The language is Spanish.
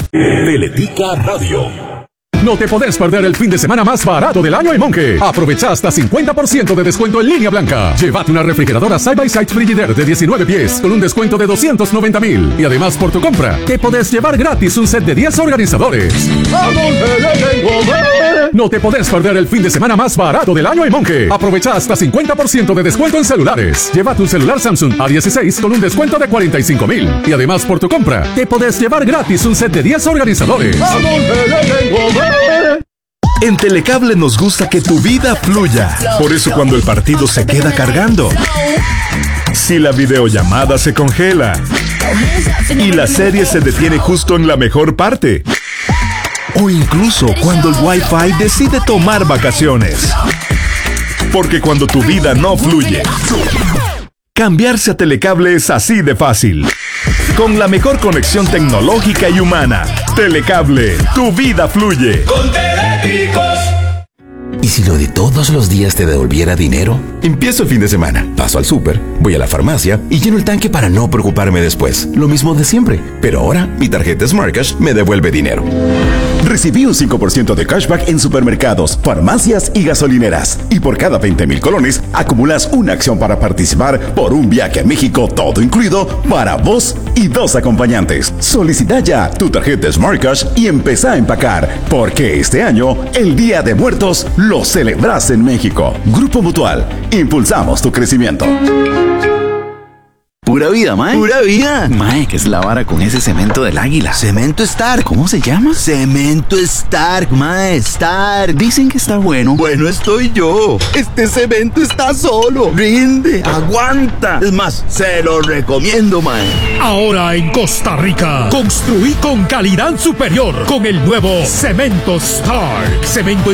Teletica Radio. No te podés perder el fin de semana más barato del año en Monge. Aprovecha hasta 50% de descuento en línea blanca. Llévate una refrigeradora Side-by-Side Frigidaire de 19 pies con un descuento de 290,000. Y además por tu compra, te podés llevar gratis un set de 10 organizadores. No te podés perder el fin de semana más barato del año en Monge. Aprovecha hasta 50% de descuento en celulares. Llévate un celular Samsung A16 con un descuento de 45,000. Y además por tu compra, te podés llevar gratis un set de 10 organizadores. En Telecable nos gusta que tu vida fluya. Por eso cuando el partido se queda cargando, si la videollamada se congela y la serie se detiene justo en la mejor parte, o incluso cuando el Wi-Fi decide tomar vacaciones. Porque cuando tu vida no fluye, cambiarse a Telecable es así de fácil. Con la mejor conexión tecnológica y humana. Telecable, tu vida fluye. Con Teléticos. ¿Y si lo de todos los días te devolviera dinero? Empiezo el fin de semana, paso al súper, voy a la farmacia y lleno el tanque para no preocuparme después. Lo mismo de siempre, pero ahora mi tarjeta Smart Cash me devuelve dinero. Recibí un 5% de cashback en supermercados, farmacias y gasolineras. Y por cada 20,000 colones, acumulas una acción para participar por un viaje a México todo incluido para vos y 2 acompañantes. Solicita ya tu tarjeta Smart Cash y empezá a empacar, porque este año, el Día de Muertos, lo celebras en México. Grupo Mutual, impulsamos tu crecimiento. Pura vida, mae. Pura vida. Mae, ¿qué es la vara con ese cemento del águila? Cemento Stark. ¿Cómo se llama? Cemento Stark, mae. Stark. Dicen que está bueno. Bueno, estoy yo. Este cemento está solo. Rinde. Aguanta. Es más, se lo recomiendo, mae. Ahora en Costa Rica, construí con calidad superior con el nuevo Cemento Stark. Cemento